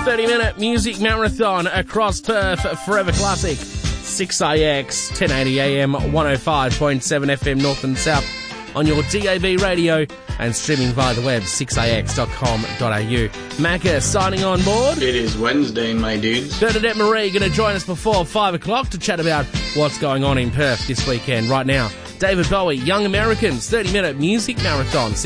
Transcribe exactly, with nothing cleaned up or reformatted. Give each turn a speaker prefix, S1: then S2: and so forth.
S1: thirty-minute music marathon across Perth. Forever Classic. six A X, ten eighty A M, one oh five point seven F M North and South on your D A B radio and streaming via the web, six a x dot com dot a u. Macca signing on board.
S2: It is Wednesday, my dudes.
S1: Bernadette Marie going to join us before five o'clock to chat about what's going on in Perth this weekend. Right now, David Bowie, Young Americans, thirty-minute music marathon.